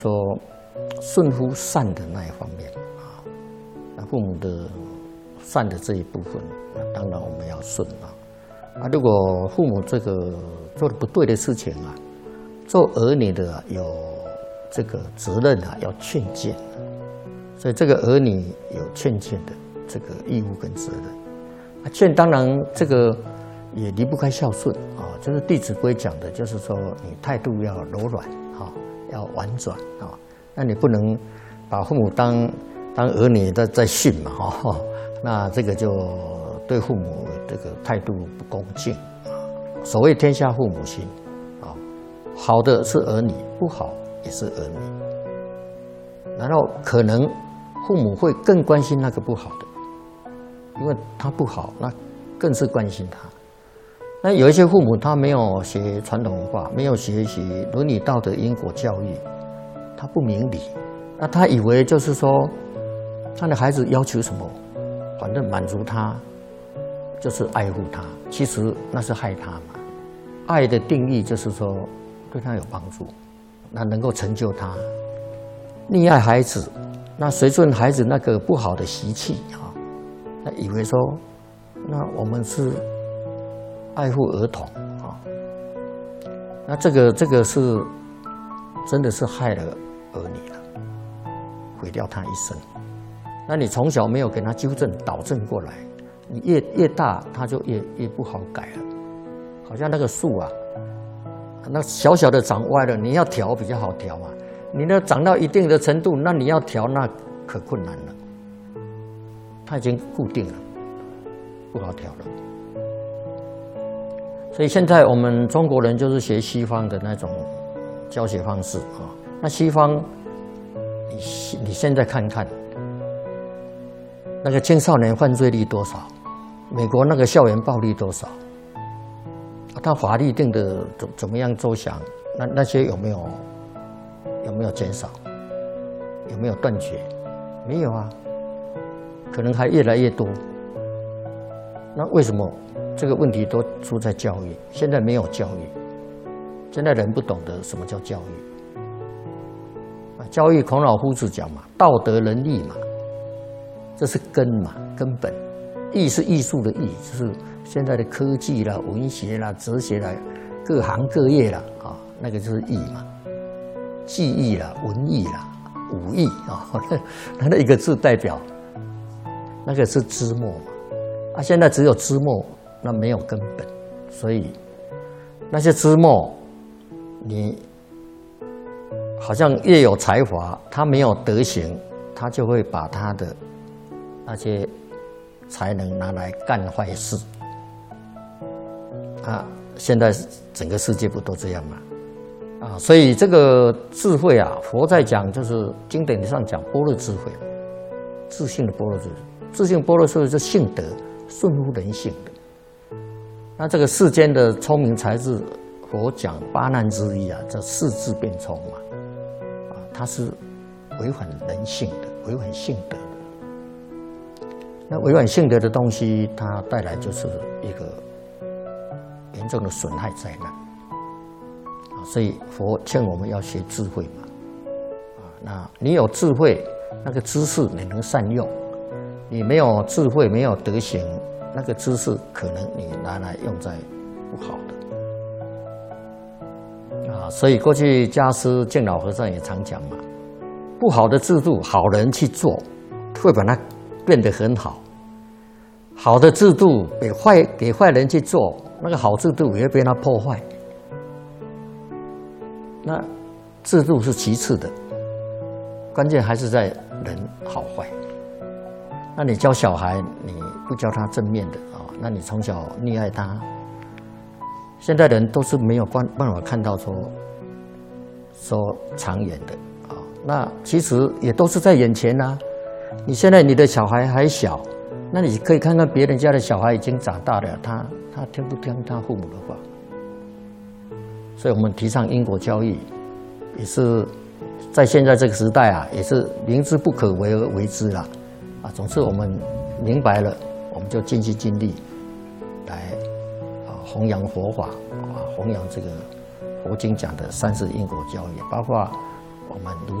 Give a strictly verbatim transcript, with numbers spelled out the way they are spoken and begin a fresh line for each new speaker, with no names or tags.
说顺乎善的那一方面啊，那父母的善的这一部分，那当然我们要顺啊。啊，如果父母这个做的不对的事情啊，做儿女的、啊、有这个责任啊，要劝谏，所以这个儿女有劝谏的这个义务跟责任。啊，劝当然这个也离不开孝顺啊，就是《弟子规》讲的，就是说你态度要柔软啊。要婉转啊，那你不能把父母当当儿女在在训嘛哈，那这个就对父母这个态度不恭敬啊。所谓天下父母心啊，好的是儿女，不好也是儿女。然后可能父母会更关心那个不好的，因为他不好，那更是关心他。那有一些父母他没有学传统文化，没有学习伦理道德因果教育，他不明理，那他以为就是说他的孩子要求什么，反正满足他就是爱护他，其实那是害他嘛。爱的定义就是说对他有帮助，那能够成就他。溺爱孩子，那随顺孩子那个不好的习气啊，那以为说那我们是爱护儿童啊，那这个这个是真的是害了儿女了，毁掉他一生。那你从小没有给他纠正导正过来，你越越大他就越越不好改了。好像那个树啊，那小小的长歪了，你要调比较好调嘛。你那长到一定的程度，那你要调那可困难了。它已经固定了，不好调了。所以现在我们中国人就是学西方的那种教学方式啊。那西方，你你现在看看，那个青少年犯罪率多少？美国那个校园暴力多少？他法律定的怎怎么样周详？那那些有没有有没有减少？有没有断绝？没有啊，可能还越来越多。那为什么？这个问题都出在教育，现在没有教育，现在人不懂得什么叫教育。啊，教育孔老夫子讲嘛，道德仁义嘛，这是根嘛，根本。艺是艺术的艺，就是现在的科技啦、文学啦、哲学啦，各行各业啦，啊，那个就是艺嘛。技艺啦、文艺啦、武艺啊，它的一个字代表，那个是枝末嘛。啊，现在只有枝末。那没有根本，所以那些枝末，你好像越有才华，他没有德行，他就会把他的那些才能拿来干坏事。啊，现在整个世界不都这样吗？啊，所以这个智慧啊，佛在讲就是经典上讲般若智慧，自性的般若智慧，自性般若智慧是性德，顺乎人性的。那这个世间的聪明才智，佛讲八难之一啊，叫世智变聪嘛，啊，它是违反人性的，违反性德的。那违反性德的东西，它带来就是一个严重的损害灾难啊。所以佛劝我们要学智慧嘛，啊，那你有智慧，那个知识你能善用；你没有智慧，没有德行。那个知识可能你拿来用在不好的啊，所以过去家师净老和尚也常讲嘛，不好的制度，好人去做，会把它变得很好；好的制度给坏给坏人去做，那个好制度也会被他破坏。那制度是其次的，关键还是在人好坏。那你教小孩，你不教他正面的啊，那你从小溺爱他，现在人都是没有办办法看到说说长远的啊。那其实也都是在眼前啊。你现在你的小孩还小，那你可以看看别人家的小孩已经长大了，他他听不听他父母的话？所以我们提倡因果教育，也是在现在这个时代啊，也是明知不可为而为之啦。啊，总之我们明白了，我们就尽心尽力来啊弘扬佛法啊，弘扬这个佛经讲的三世因果教育，包括我们如